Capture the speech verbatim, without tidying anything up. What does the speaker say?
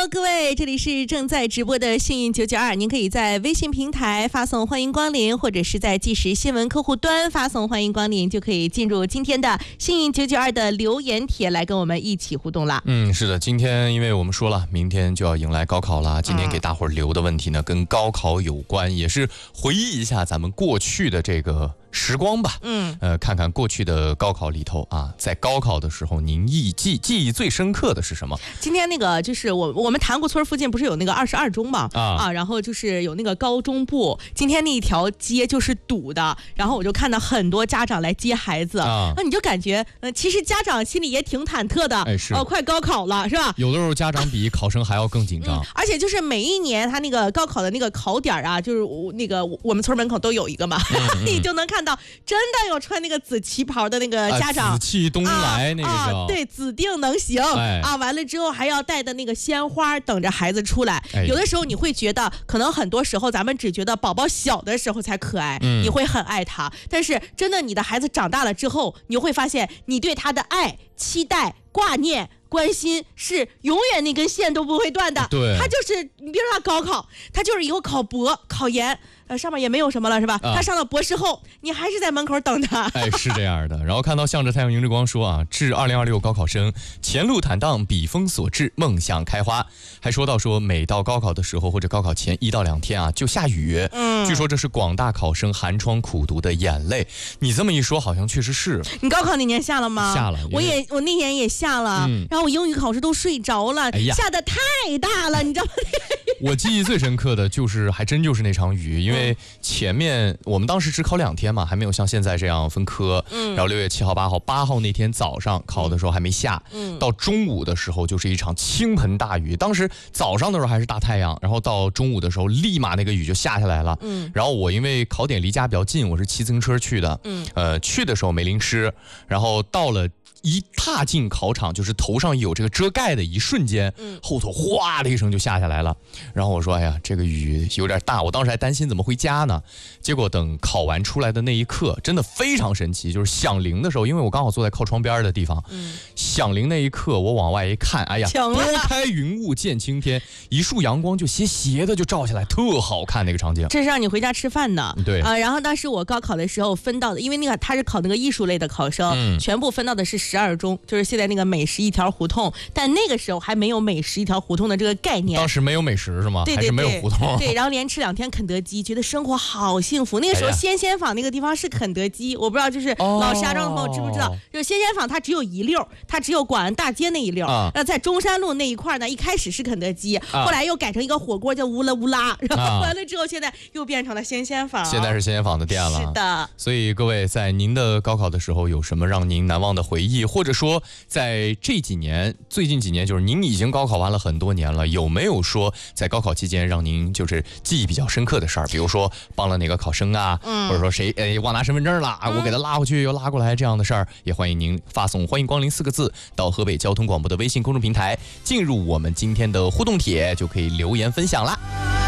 Hello， 各位，这里是正在直播的幸运九九二，您可以在微信平台发送欢迎光临，或者是在即时新闻客户端发送欢迎光临，就可以进入今天的幸运九九二的留言帖来跟我们一起互动了。 嗯，是的，今天因为我们说了，明天就要迎来高考了，今天给大伙儿留的问题呢，跟高考有关，也是回忆一下咱们过去的这个时光吧。嗯，呃，看看过去的高考里头啊，在高考的时候，您忆记记忆最深刻的是什么？ 今天那个就是我我们塘沽村附近不是有那个二十二中嘛啊啊，然后就是有那个高中部，今天那一条街就是堵的，然后我就看到很多家长来接孩子啊，那你就感觉呃，其实家长心里也挺忐忑的， 哎是， 哦，快高考了是吧？ 有的时候家长比考生还要更紧张、嗯， 而且就是每一年他那个高考的那个考点啊，就是那个我们村门口都有一个嘛，嗯嗯你就能看到真的有穿那个紫旗袍的那个家长， 啊、紫气东来那个啊啊、对，指定能行、哎、啊，完了之后还要带的那个鲜花等着孩子出来、哎、有的时候你会觉得可能很多时候咱们只觉得宝宝小的时候才可爱、嗯、你会很爱他，但是真的你的孩子长大了之后，你会发现你对他的爱、期待、挂念、关心是永远那根线都不会断的。 对， 他就是你别说他高考，他就是以后考博、考研，呃，上面也没有什么了，是吧？啊、他上了博士后，你还是在门口等他。 哎，是这样的。然后看到向着太阳迎着光说啊，致二零二六高考生，前路坦荡，笔锋所至，梦想开花。还说到说，每到高考的时候或者高考前一到两天啊，就下雨。嗯，据说这是广大考生寒窗苦读的眼泪。你这么一说，好像确实是。 你高考那年下了吗？ 下了。 我也，我那年也下了。嗯、然后我英语考试都睡着了，哎呀，下的太大了，你知道吗？ 我记忆最深刻的就是还真就是那场雨，因为前面我们当时只考两天嘛，还没有像现在这样分科。嗯，然后六月七号、八号，八号那天早上考的时候还没下，嗯，到中午的时候就是一场倾盆大雨。当时早上的时候还是大太阳，然后到中午的时候立马那个雨就下下来了。嗯，然后我因为考点离家比较近，我是骑自行车去的。嗯，呃，去的时候没淋湿，然后到了。一踏进考场，就是头上有这个遮盖的一瞬间，嗯，后头哗的一声就下下来了。然后我说：“哎呀，这个雨有点大。”我当时还担心怎么回家呢。结果等考完出来的那一刻，真的非常神奇。就是响铃的时候，因为我刚好坐在靠窗边的地方，嗯，响铃那一刻，我往外一看，哎呀，拨开云雾见青天，一束阳光就斜斜的就照下来，特好看那个场景。 这是让你回家吃饭呢。 对啊、呃，然后当时我高考的时候分到的，因为那个他是考那个艺术类的考生，嗯、全部分到的是十二中，就是现在那个美食一条胡同，但那个时候还没有美食一条胡同的这个概念。 当时没有美食是吗？ 对对对， 还是没有胡同。 对，然后连吃两天肯德基，觉得生活好幸福。那个时候先先坊那个地方是肯德基，我不知道就是老石家庄的朋友知不知道？哦、就是先先坊它只有一溜，它只有广安大街那一溜。啊、那在中山路那一块呢，一开始是肯德基，啊、后来又改成一个火锅叫乌拉乌拉，然后完了之后现在又变成了先先坊。 现在是先先坊的店了。 是的。 所以各位在您的高考的时候有什么让您难忘的回忆，或者说在这几年最近几年就是您已经高考完了很多年了，有没有说在高考期间让您就是记忆比较深刻的事儿？比如说帮了哪个考生啊，嗯、或者说谁哎忘拿身份证了、嗯、我给他拉回去又拉过来这样的事儿，也欢迎您发送欢迎光临四个字到河北交通广播的微信公众平台，进入我们今天的互动帖就可以留言分享啦。